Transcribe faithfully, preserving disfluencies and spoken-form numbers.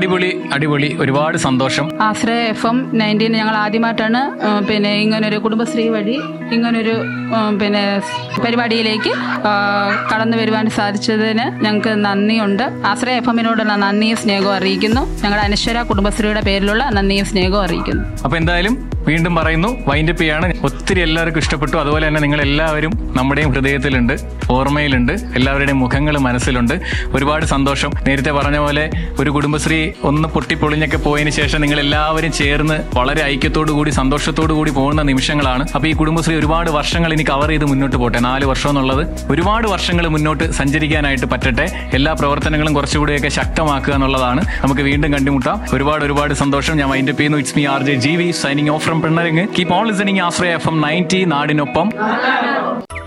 അടിപൊളി അടിപൊളി ഒരുപാട് സന്തോഷം. ആശ്രയ എഫ് എം നയൻറ്റീൻ ഞങ്ങൾ ആദ്യമായിട്ടാണ് പിന്നെ ഇങ്ങനൊരു കുടുംബശ്രീ വഴി ഇങ്ങനൊരു പിന്നെ പരിപാടിയിലേക്ക് കടന്നു വരുവാൻ സാധിച്ചതിന് ഞങ്ങൾക്ക് നന്ദിയുണ്ട്. ആശ്രയ എഫ് എമ്മിനോടുള്ള നന്ദിയും സ്നേഹവും അറിയിക്കുന്നു. ഞങ്ങളുടെ അനശ്വര കുടുംബശ്രീയുടെ പേരിലുള്ള നന്ദിയും സ്നേഹവും അറിയിക്കുന്നു. അപ്പൊ എന്തായാലും വീണ്ടും പറയുന്നു, വൈൻഡപ്പ് ചെയ്യാണ്. ഒത്തിരി എല്ലാവർക്കും ഇഷ്ടപ്പെട്ടു. അതുപോലെ തന്നെ നിങ്ങൾ എല്ലാവരും നമ്മുടെയും ഹൃദയത്തിലുണ്ട്, ഓർമ്മയിലുണ്ട്, എല്ലാവരുടെയും മുഖങ്ങൾ മനസ്സിലുണ്ട്. ഒരുപാട് സന്തോഷം. നേരത്തെ പറഞ്ഞ പോലെ ഒരു കുടുംബശ്രീ ഒന്ന് പൊട്ടിപ്പൊളിഞ്ഞൊക്കെ പോയതിനു ശേഷം നിങ്ങൾ എല്ലാവരും ചേർന്ന് വളരെ ഐക്യത്തോടു കൂടി സന്തോഷത്തോടു കൂടി പോകുന്ന നിമിഷങ്ങളാണ്. അപ്പൊ ഈ കുടുംബശ്രീ ഒരുപാട് വർഷങ്ങൾ ഇനി കവർ ചെയ്ത് മുന്നോട്ട് പോട്ടെ. നാല് വർഷം എന്നുള്ളത് ഒരുപാട് വർഷങ്ങൾ മുന്നോട്ട് സഞ്ചരിക്കാനായിട്ട് പറ്റട്ടെ. എല്ലാ പ്രവർത്തനങ്ങളും കുറച്ചുകൂടിയൊക്കെ ശക്തമാക്കുക എന്നുള്ളതാണ്. നമുക്ക് വീണ്ടും കണ്ടുമുട്ടാം. ഒരുപാട് ഒരുപാട് സന്തോഷം. ഞാൻ വൈൻഡപ്പ് ചെയ്യുന്നു. It's me R J G V signing off from പിണ്ണരങ്ങ്. Keep on listening Ashraya F M ninety, നാടിനൊപ്പം.